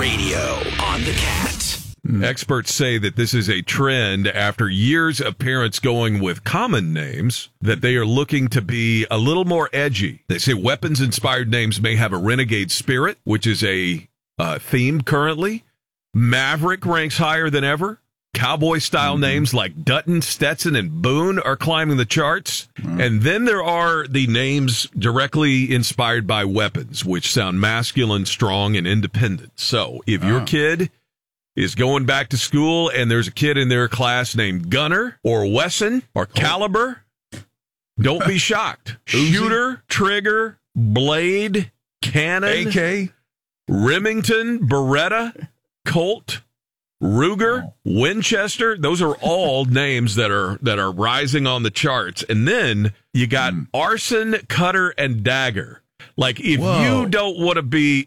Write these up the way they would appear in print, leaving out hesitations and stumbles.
Radio on the Cat. Experts say that this is a trend after years of parents going with common names, that they are looking to be a little more edgy. They say weapons-inspired names may have a renegade spirit, which is a theme currently. Maverick ranks higher than ever. Cowboy-style names like Dutton, Stetson, and Boone are climbing the charts. And then there are the names directly inspired by weapons, which sound masculine, strong, and independent. So if your kid is going back to school and there's a kid in their class named Gunner or Wesson or Caliber, don't be shocked. Shooter, Trigger, Blade, Cannon, AK, Remington, Beretta, Colt, Ruger, Winchester, those are all names that are rising on the charts. And then you got Arson, Cutter, and Dagger. Like if you don't want to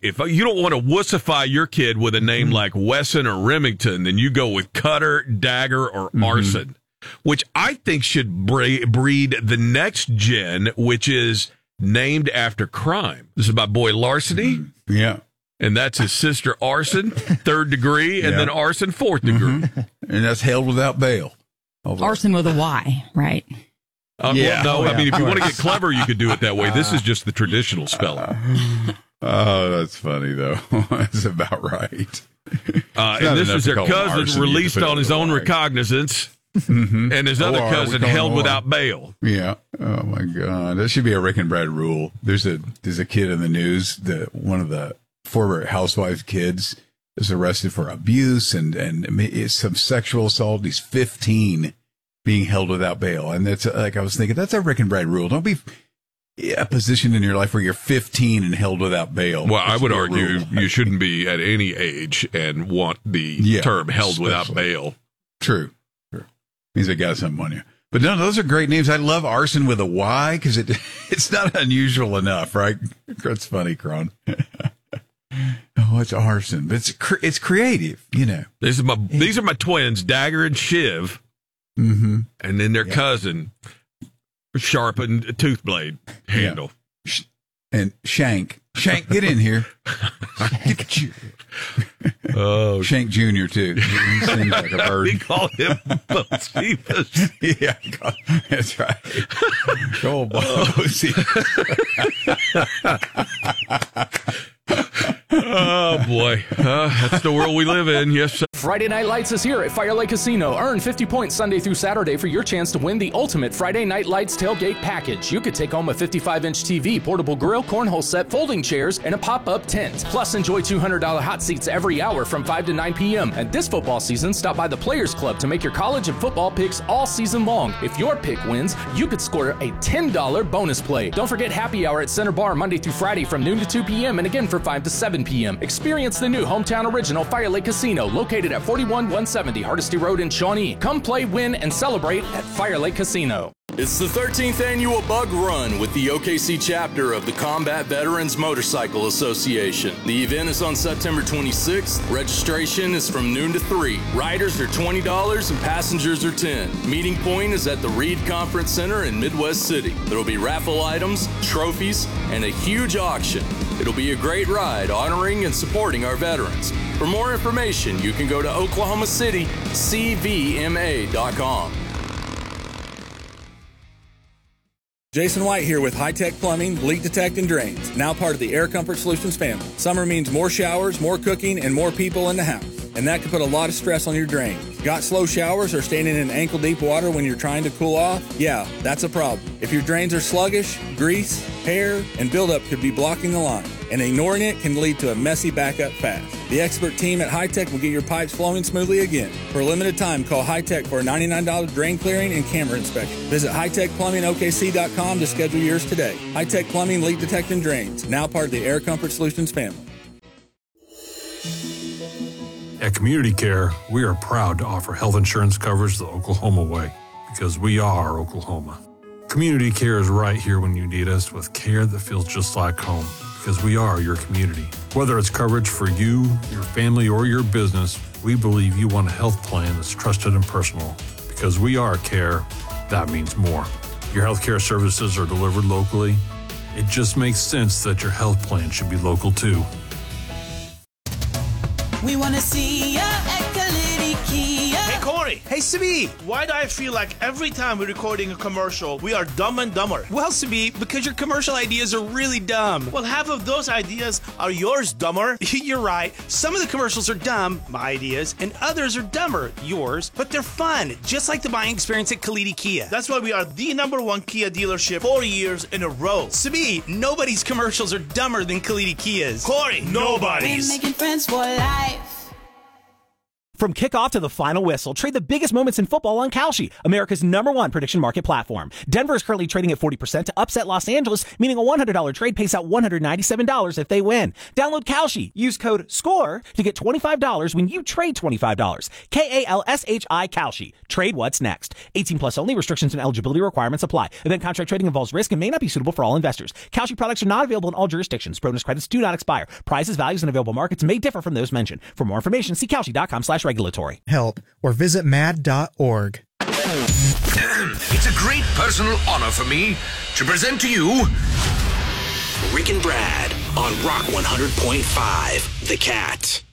wussify your kid with a name like Wesson or Remington, then you go with Cutter, Dagger, or Arson, which I think should breed the next gen, which is named after crime. This is my boy Larceny. Yeah. And that's his sister Arson, 3rd degree, and then Arson, 4th degree. And that's held without bail. Arson with a Y, right? I mean, if you want to get clever, you could do it that way. This is just the traditional spelling. Oh, that's funny, though. That's about right. And this is their cousin released on his own recognizance, and his other cousin held without bail. Yeah. Oh, my God. That should be a Rick and Brad rule. There's a kid in the news, one of the former housewife kids is arrested for abuse and some sexual assault. He's 15 being held without bail. And that's like, I was thinking, that's a Rick and Brad rule. Don't be a position in your life where you're 15 and held without bail. Well, I would argue you shouldn't be at any age and want the term held without bail. True. Means they got something on you. But no, those are great names. I love Arson with a Y because it's not unusual enough, right? That's funny, Cron. Oh, it's Arson, but it's creative, you know. These are my twins, Dagger and Shiv, and then their cousin, sharpened tooth blade handle, and Shank, get in here. Oh, Shank Jr. too. He seems like a bird. We call him Bocephus. Yeah, that's right. Go Bocephus. Oh, boy. That's the world we live in. Yes, sir. Friday Night Lights is here at Fire Lake Casino. Earn 50 points Sunday through Saturday for your chance to win the ultimate Friday Night Lights tailgate package. You could take home a 55-inch TV, portable grill, cornhole set, folding chairs, and a pop-up tent. Plus, enjoy $200 hot seats every hour from 5 to 9 p.m. And this football season, stop by the Players Club to make your college and football picks all season long. If your pick wins, you could score a $10 bonus play. Don't forget happy hour at Center Bar Monday through Friday from noon to 2 p.m. and again from 5 to 7 p.m. Experience the new hometown original Fire Lake Casino located at 41170 Hardesty Road in Shawnee. Come play, win, and celebrate at Fire Lake Casino. It's the 13th annual Bug Run with the OKC chapter of the Combat Veterans Motorcycle Association. The event is on September 26th. Registration is from noon to 3. Riders are $20 and passengers are $10. Meeting point is at the Reed Conference Center in Midwest City. There will be raffle items, trophies, and a huge auction. It'll be a great ride honoring and supporting our veterans. For more information, you can go to OklahomaCityCVMA.com. Jason White here with High Tech Plumbing, Leak Detect and Drains, now part of the Air Comfort Solutions family. Summer means more showers, more cooking, and more people in the house. And that can put a lot of stress on your drains. Got slow showers or standing in ankle-deep water when you're trying to cool off? Yeah, that's a problem. If your drains are sluggish, grease, hair, and buildup could be blocking the line. And ignoring it can lead to a messy backup fast. The expert team at High Tech will get your pipes flowing smoothly again. For a limited time, call High Tech for a $99 drain clearing and camera inspection. Visit hightechplumbingokc.com to schedule yours today. High Tech Plumbing, Leak Detect and Drains, now part of the Air Comfort Solutions family. At Community Care, we are proud to offer health insurance coverage the Oklahoma way, because we are Oklahoma. Community Care is right here when you need us with care that feels just like home, because we are your community. Whether it's coverage for you, your family, or your business, we believe you want a health plan that's trusted and personal. Because we are care, that means more. Your healthcare services are delivered locally. It just makes sense that your health plan should be local too. We want to see ya at Kalidi Kia. Hey, Corey. Hey, Sabi. Why do I feel like every time we're recording a commercial, we are dumb and dumber? Well, Sabi, because your commercial ideas are really dumb. Well, half of those ideas are yours, dumber. You're right. Some of the commercials are dumb, my ideas, and others are dumber, yours, but they're fun, just like the buying experience at Kalidi Kia. That's why we are the #1 Kia dealership 4 years in a row. Sabi, nobody's commercials are dumber than Kalidi Kia's. Corey, nobody's. We're making friends for life. From kickoff to the final whistle, trade the biggest moments in football on Kalshi, America's #1 prediction market platform. Denver is currently trading at 40% to upset Los Angeles, meaning a $100 trade pays out $197 if they win. Download Kalshi. Use code SCORE to get $25 when you trade $25. KALSHI Kalshi. Trade what's next. 18 plus only. Restrictions and eligibility requirements apply. Event contract trading involves risk and may not be suitable for all investors. Kalshi products are not available in all jurisdictions. Bonus credits do not expire. Prices, values, and available markets may differ from those mentioned. For more information, see Kalshi.com/regulatory. Help or visit mad.org. It's a great personal honor for me to present to you Rick and Brad on Rock 100.5, The Cat.